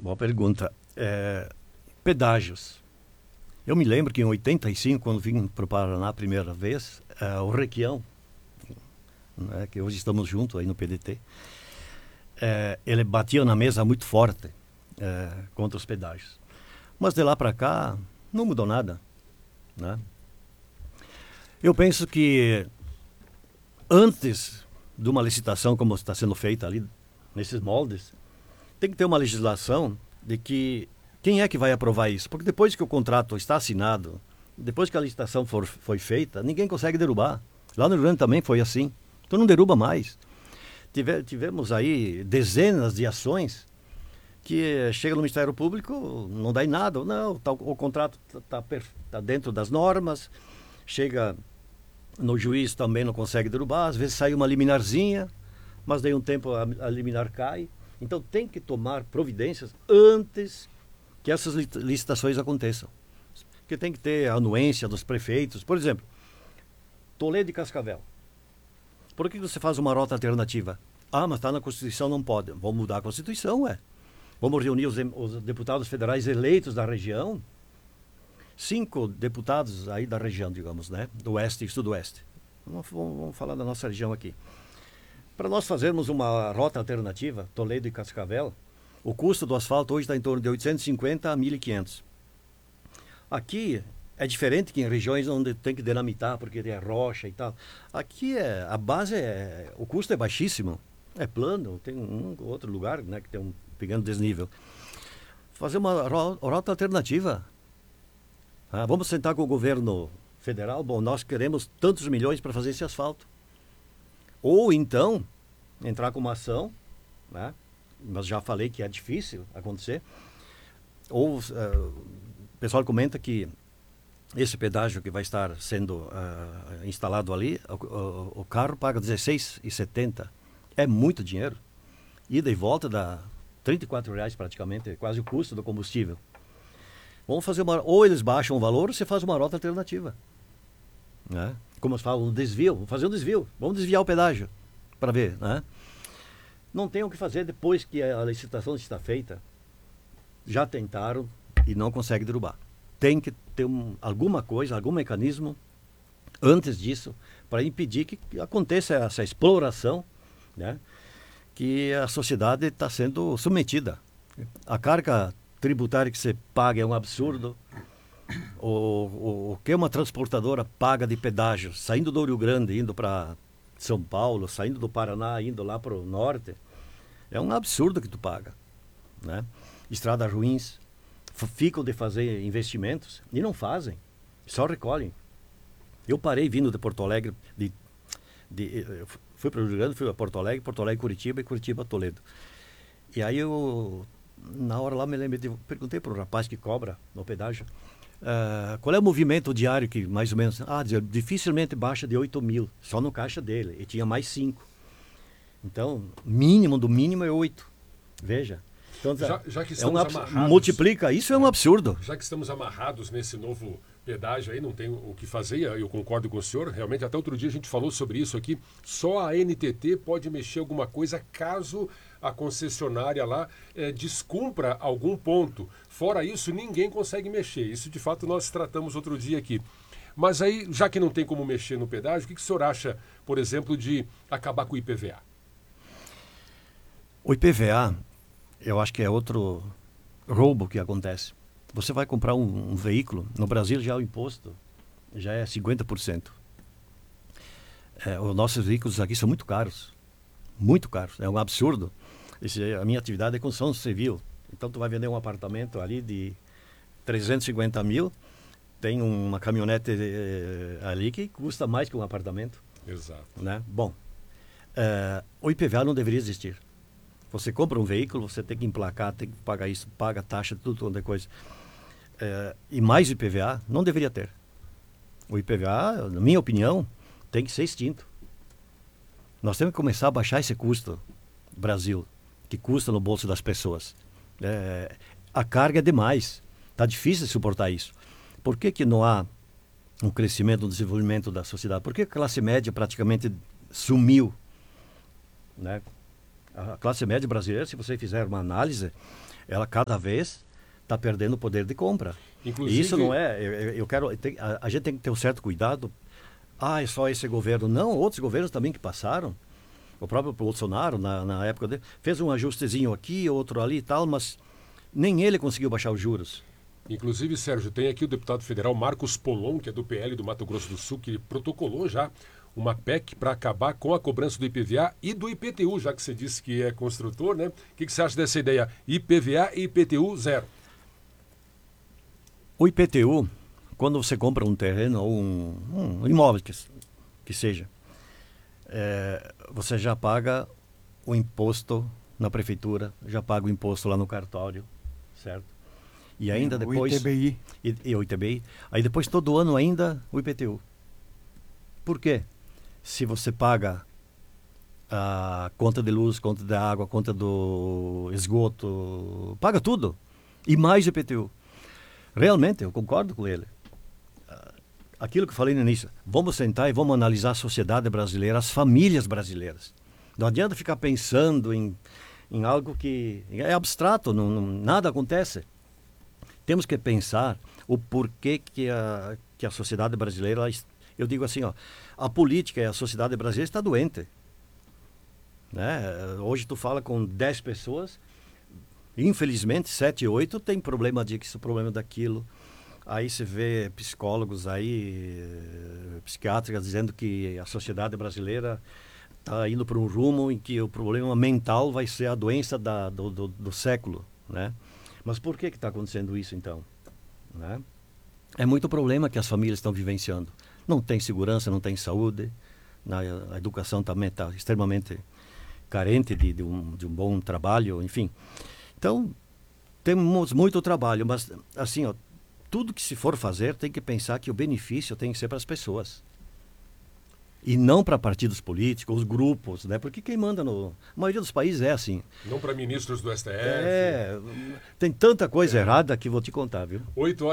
Boa pergunta. Pedágios. Eu me lembro que em 85, quando vim para o Paraná a primeira vez, o Requião, né, que hoje estamos juntos aí no PDT, ele batia na mesa muito forte contra os pedágios. Mas de lá para cá, não mudou nada, né? Eu penso que antes de uma licitação como está sendo feita ali, nesses moldes, tem que ter uma legislação de que quem é que vai aprovar isso? Porque depois que o contrato está assinado, depois que a licitação foi feita, ninguém consegue derrubar. Lá no Rio Grande também foi assim. Então não derruba mais. Tivemos aí dezenas de ações que chega no Ministério Público, não dá em nada. Não, o contrato está dentro das normas, chega no juiz também não consegue derrubar, às vezes sai uma liminarzinha, mas daí um tempo a liminar cai. Então tem que tomar providências antes que essas licitações aconteçam. Porque tem que ter a anuência dos prefeitos. Por exemplo, Toledo e Cascavel. Por que você faz uma rota alternativa? Ah, mas está na Constituição, não pode. Vamos mudar a Constituição, ué. Vamos reunir os deputados federais eleitos da região. 5 deputados aí da região, digamos, né? Do Oeste e Sudoeste. Vamos falar da nossa região aqui. Para nós fazermos uma rota alternativa, Toledo e Cascavel, o custo do asfalto hoje está em torno de 850 a 1.500. Aqui é diferente que em regiões onde tem que dinamitar porque é rocha e tal. Aqui a base o custo é baixíssimo. É plano, tem um outro lugar, né, que tem um pequeno desnível. Fazer uma rota alternativa. Vamos sentar com o governo federal. Bom, nós queremos tantos milhões para fazer esse asfalto. Ou então, entrar com uma ação, né? Mas já falei que é difícil acontecer. Ou o pessoal comenta que esse pedágio que vai estar sendo instalado ali, o carro paga R$16,70. É muito dinheiro. Ida e volta dá R$34 praticamente, quase o custo do combustível. Vamos fazer ou eles baixam o valor, ou você faz uma rota alternativa. Né? Como falam, um desvio, vamos fazer um desvio, vamos desviar o pedágio para ver, né? Não tem o que fazer depois que a licitação está feita. Já tentaram e não conseguem derrubar. Tem que ter alguma coisa, algum mecanismo antes disso para impedir que aconteça essa exploração, né? Que a sociedade está sendo submetida. A carga tributária que você paga é um absurdo. O que uma transportadora paga de pedágio, saindo do Rio Grande, indo para São Paulo, saindo do Paraná, indo lá para o norte, é um absurdo que tu paga, né? Estradas ruins, ficam de fazer investimentos e não fazem, só recolhem. Eu parei vindo de Porto Alegre, fui para o Rio Grande, fui a Porto Alegre, Curitiba e Curitiba Toledo. E aí na hora lá me lembrei, perguntei para o rapaz que cobra no pedágio, qual é o movimento diário que mais ou menos... dificilmente baixa de 8.000, só no caixa dele, e tinha mais 5. Então, mínimo do mínimo é 8. Veja. Então, já que estamos amarrados... Multiplica, isso é um absurdo. Já que estamos amarrados nesse novo pedágio aí, não tem o que fazer, eu concordo com o senhor, realmente até outro dia a gente falou sobre isso aqui, só a NTT pode mexer alguma coisa caso a concessionária lá descumpra algum ponto. Fora isso, ninguém consegue mexer. Isso, de fato, nós tratamos outro dia aqui. Mas aí, já que não tem como mexer no pedágio, o que o senhor acha, por exemplo, de acabar com o IPVA? O IPVA, eu acho que é outro roubo que acontece. Você vai comprar um veículo, no Brasil já o imposto já é 50%. Os nossos veículos aqui são muito caros. Muito caros, é um absurdo. A minha atividade é construção civil. Então tu vai vender um apartamento ali de 350 mil, tem uma caminhonete ali que custa mais que um apartamento. Exato. Né? Bom, o IPVA não deveria existir. Você compra um veículo, você tem que emplacar, tem que pagar isso, paga taxa, tudo quanto é coisa. E mais IPVA não deveria ter. O IPVA, na minha opinião, tem que ser extinto. Nós temos que começar a baixar esse custo, Brasil, que custa no bolso das pessoas. A carga é demais. Está difícil de suportar isso. Por que não há um crescimento, um desenvolvimento da sociedade? Por que a classe média praticamente sumiu? Né? A classe média brasileira, se você fizer uma análise, ela cada vez está perdendo o poder de compra. Inclusive... E isso não é... A gente tem que ter um certo cuidado. É só esse governo. Não, outros governos também que passaram. O próprio Bolsonaro, na época dele, fez um ajustezinho aqui, outro ali e tal, mas nem ele conseguiu baixar os juros. Inclusive, Sérgio, tem aqui o deputado federal Marcos Polon, que é do PL do Mato Grosso do Sul, que protocolou já uma PEC para acabar com a cobrança do IPVA e do IPTU, já que você disse que é construtor, né? O que você acha dessa ideia? IPVA e IPTU zero. O IPTU, quando você compra um terreno ou um imóvel que seja, você já paga o imposto na prefeitura, já paga o imposto lá no cartório, certo? E ainda depois... O ITBI. E o ITBI. Aí depois todo ano ainda o IPTU. Por quê? Se você paga a conta de luz, conta de água, conta do esgoto, paga tudo. E mais IPTU. Realmente, eu concordo com ele. Aquilo que eu falei no início, vamos sentar e vamos analisar a sociedade brasileira, as famílias brasileiras. Não adianta ficar pensando em algo que é abstrato, nada acontece. Temos que pensar o porquê que a sociedade brasileira, eu digo assim, a política e a sociedade brasileira está doente. Né? Hoje tu fala com 10 pessoas, infelizmente 7, 8 tem problema disso, problema daquilo. Aí você vê psicólogos aí, psiquiatras dizendo que a sociedade brasileira está indo para um rumo em que o problema mental vai ser a doença do século, né? Mas por que está acontecendo isso, então? Né? É muito problema que as famílias estão vivenciando. Não tem segurança, não tem saúde. A educação também está extremamente carente de um bom trabalho, enfim. Então, temos muito trabalho, mas, assim, tudo que se for fazer tem que pensar que o benefício tem que ser para as pessoas. E não para partidos políticos, os grupos, né? Porque quem manda a maioria dos países é assim. Não para ministros do STF. Tem tanta coisa errada que vou te contar, viu?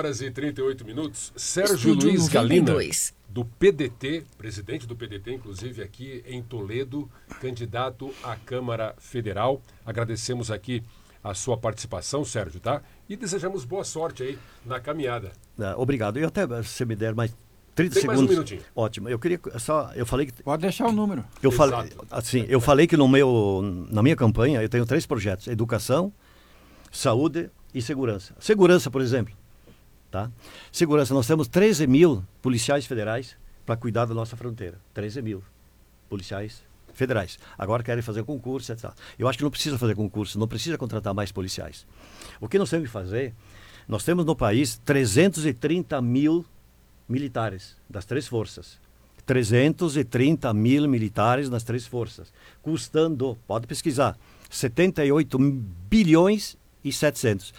8h38. Sérgio Estúdio Luiz Galina, 92. do PDT, presidente do PDT, inclusive aqui em Toledo, candidato à Câmara Federal. Agradecemos aqui a sua participação, Sérgio, tá? E desejamos boa sorte aí na caminhada. Obrigado. E até se me der mais 30 Tem segundos. mais um minutinho. Ótimo. Eu falei que Pode deixar o número. eu falei que na minha campanha eu tenho 3 projetos: educação, saúde e segurança. Segurança, por exemplo, tá? Segurança, nós temos 13 mil policiais federais para cuidar da nossa fronteira. 13 mil policiais federais. Agora querem fazer concurso, etc. Eu acho que não precisa fazer concurso, não precisa contratar mais policiais. O que nós temos que fazer? Nós temos no país 330 mil militares das 3 forças. 330 mil militares nas 3 forças. Custando, pode pesquisar, 78 bilhões e 700.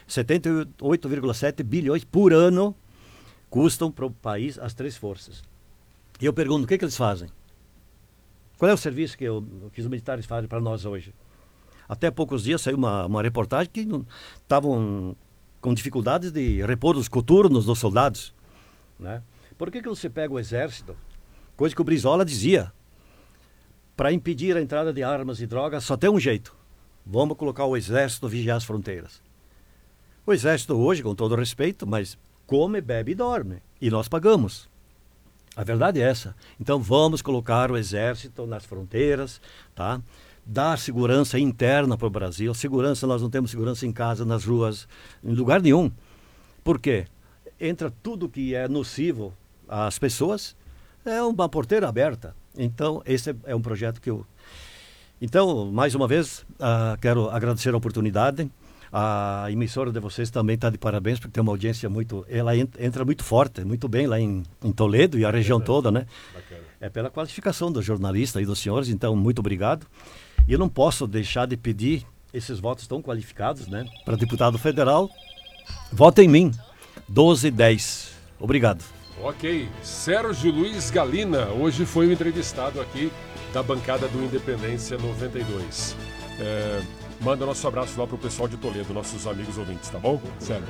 78,7 bilhões por ano custam para o país as 3 forças. E eu pergunto, o que eles fazem? Qual é o serviço que os militares fazem para nós hoje? Até poucos dias saiu uma reportagem que estavam com dificuldades de repor os coturnos dos soldados. Né? Por que você pega o exército? Coisa que o Brizola dizia. Para impedir a entrada de armas e drogas, só tem um jeito. Vamos colocar o exército vigiar as fronteiras. O exército hoje, com todo respeito, mas come, bebe e dorme. E nós pagamos. A verdade é essa. Então vamos colocar o exército nas fronteiras, tá? Dar segurança interna para o Brasil. Segurança, nós não temos segurança em casa, nas ruas, em lugar nenhum. Por quê? Entra tudo que é nocivo às pessoas, é uma porteira aberta. Então, esse é um projeto que eu... Então, mais uma vez, quero agradecer a oportunidade. A emissora de vocês também está de parabéns, porque tem uma audiência muito... Ela entra muito forte, muito bem lá em Toledo e a região toda, né? Bacana. É pela qualificação do jornalista e dos senhores, então, muito obrigado. E eu não posso deixar de pedir esses votos tão qualificados, né? Para deputado federal, votem em mim. 1210. Obrigado. Ok. Sérgio Luiz Galina, hoje foi o entrevistado aqui da bancada do Independência 92. Manda nosso abraço lá pro pessoal de Toledo, nossos amigos ouvintes, tá bom? Sérgio.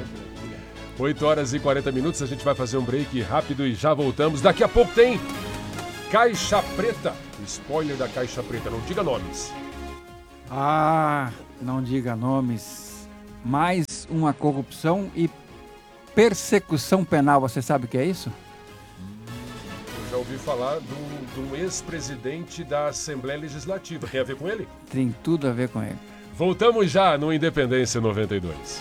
8h40, a gente vai fazer um break rápido e já voltamos. Daqui a pouco tem Caixa Preta. Spoiler da Caixa Preta, não diga nomes. Não diga nomes. mais uma corrupção e persecução penal. Você sabe o que é isso? Eu já ouvi falar de um ex-presidente da Assembleia Legislativa. Tem a ver com ele? Tem tudo a ver com ele. Voltamos já no Independência 92.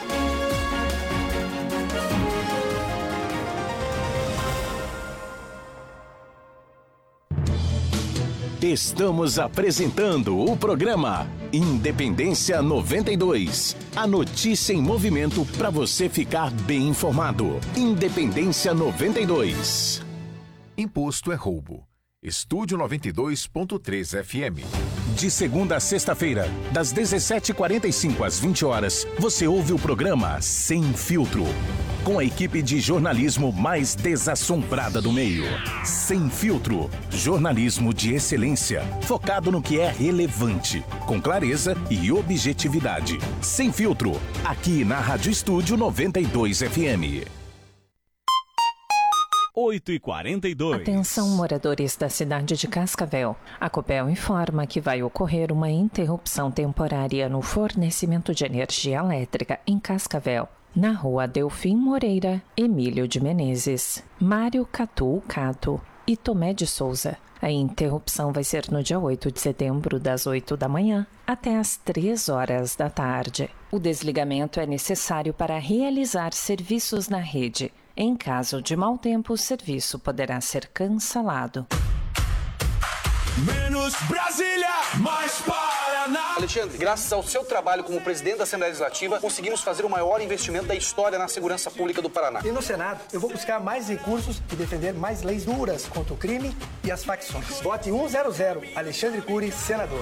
Estamos apresentando o programa Independência 92. A notícia em movimento para você ficar bem informado. Independência 92. Imposto é roubo. Estúdio 92.3 FM. De segunda a sexta-feira, das 17h45 às 20 horas, você ouve o programa Sem Filtro. Com a equipe de jornalismo mais desassombrada do meio. Sem Filtro. Jornalismo de excelência, focado no que é relevante, com clareza e objetividade. Sem Filtro, aqui na Rádio Estúdio 92 FM. 8h42. Atenção, moradores da cidade de Cascavel. A Copel informa que vai ocorrer uma interrupção temporária no fornecimento de energia elétrica em Cascavel, na rua Delfim Moreira, Emílio de Menezes, Mário Catu Cato e Tomé de Souza. A interrupção vai ser no dia 8 de setembro, das 8 da manhã até as 3 horas da tarde. O desligamento é necessário para realizar serviços na rede. Em caso de mau tempo, o serviço poderá ser cancelado. Menos Brasília, mais Paraná. Alexandre, graças ao seu trabalho como presidente da Assembleia Legislativa, conseguimos fazer o maior investimento da história na segurança pública do Paraná. E no Senado, eu vou buscar mais recursos e defender mais leis duras contra o crime e as facções. Vote 100, Alexandre Cury, senador.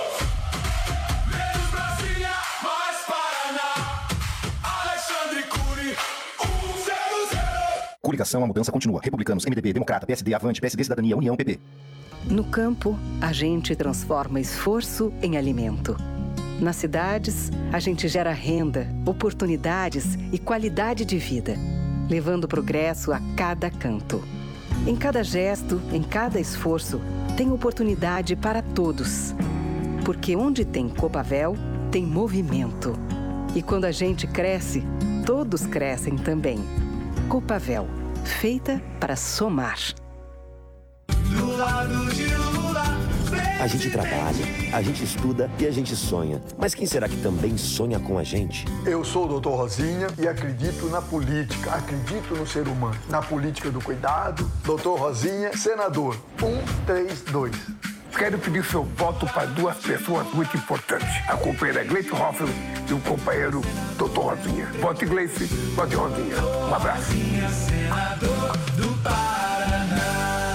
Menos Brasília, mais Paraná. Alexandre Cury, 100. Coligação, a mudança continua. Republicanos, MDB, Democrata, PSD, Avante, PSD, Cidadania, União, PP. No campo, a gente transforma esforço em alimento. Nas cidades, a gente gera renda, oportunidades e qualidade de vida, levando progresso a cada canto. Em cada gesto, em cada esforço, tem oportunidade para todos. Porque onde tem Copavel, tem movimento. E quando a gente cresce, todos crescem também. Copavel, feita para somar. Do lado de Lula, a gente trabalha, a gente estuda e a gente sonha. Mas quem será que também sonha com a gente? Eu sou o Dr. Rosinha e acredito na política, acredito no ser humano. Na política do cuidado, Dr. Rosinha, senador, 132. Quero pedir seu voto para duas pessoas muito importantes. A companheira Gleice Hoffmann e o companheiro Dr. Rosinha. Vote Gleice, vote Rosinha. Um abraço. Senador do Paraná.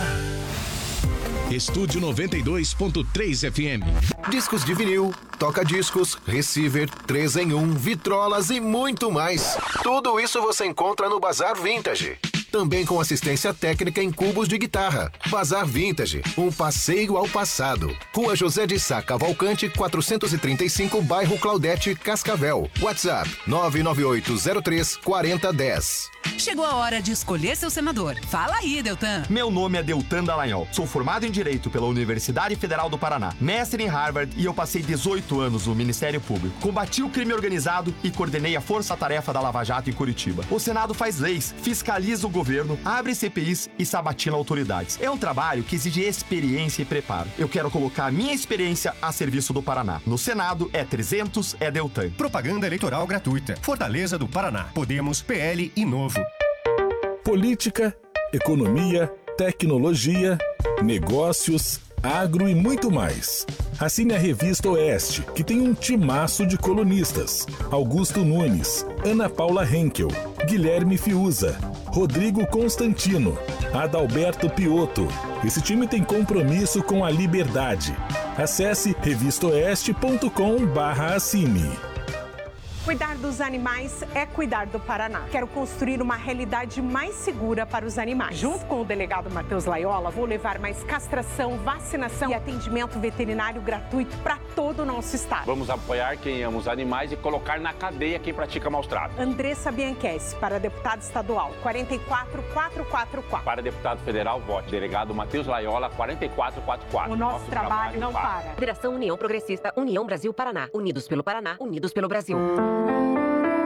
Estúdio 92.3 FM. Discos de vinil, toca-discos, receiver, 3 em 1, vitrolas e muito mais. Tudo isso você encontra no Bazar Vintage. Também com assistência técnica em cubos de guitarra. Bazar Vintage, um passeio ao passado. Rua José de Sá Cavalcante, 435, bairro Claudete, Cascavel. WhatsApp 998034010. Chegou a hora de escolher seu senador. Fala aí, Deltan. Meu nome é Deltan Dallagnol. Sou formado em Direito pela Universidade Federal do Paraná, mestre em Harvard e eu passei 18 anos no Ministério Público. Combati o crime organizado e coordenei a força-tarefa da Lava Jato em Curitiba. O Senado faz leis, fiscaliza o governo, abre CPIs e sabatina autoridades. É um trabalho que exige experiência e preparo. Eu quero colocar a minha experiência a serviço do Paraná. No Senado, é 300, é Deltan. Propaganda eleitoral gratuita. Fortaleza do Paraná. Podemos, PL e Novo. Política, economia, tecnologia, negócios, agro e muito mais. Assine a Revista Oeste, que tem um timaço de colunistas. Augusto Nunes, Ana Paula Henkel, Guilherme Fiuza, Rodrigo Constantino, Adalberto Piotto. Esse time tem compromisso com a liberdade. Acesse revistaoeste.com/assine. Cuidar dos animais é cuidar do Paraná. Quero construir uma realidade mais segura para os animais. Junto com o delegado Matheus Laiola, vou levar mais castração, vacinação e atendimento veterinário gratuito para todo o nosso estado. Vamos apoiar quem ama os animais e colocar na cadeia quem pratica maus-tratos. Andressa Bianchessi, para deputada estadual, 44444. Para deputado federal, vote delegado Matheus Laiola, 4444. O nosso trabalho não para. Federação União Progressista, União Brasil Paraná. Unidos pelo Paraná, unidos pelo Brasil.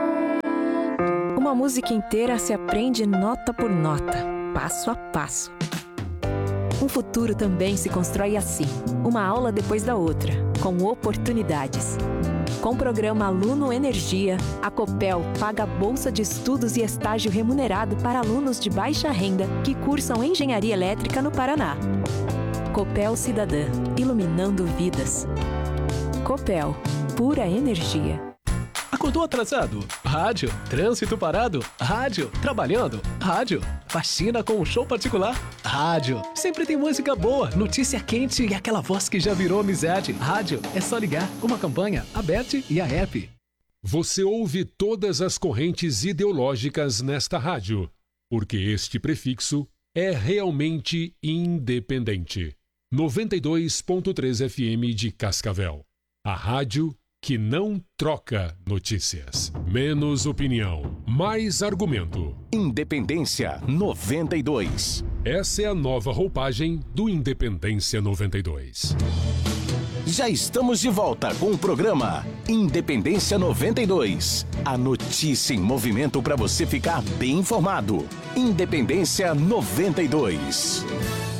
Uma música inteira se aprende nota por nota, passo a passo. Um futuro também se constrói assim, uma aula depois da outra, com oportunidades. Com o programa Aluno Energia, a Copel paga bolsa de estudos e estágio remunerado para alunos de baixa renda que cursam engenharia elétrica no Paraná. Copel Cidadã, iluminando vidas. Copel, pura energia. Acordou atrasado? Rádio. Trânsito parado? Rádio. Trabalhando? Rádio. Faxina com um show particular? Rádio. Sempre tem música boa, notícia quente e aquela voz que já virou amizade. Rádio. É só ligar. Uma campanha, a Bet e a App. Você ouve todas as correntes ideológicas nesta rádio, porque este prefixo é realmente independente. 92.3 FM de Cascavel. A rádio que não troca notícias. Menos opinião, mais argumento. Independência 92. Essa é a nova roupagem do Independência 92. Já estamos de volta com o programa Independência 92. A notícia em movimento para você ficar bem informado. Independência 92.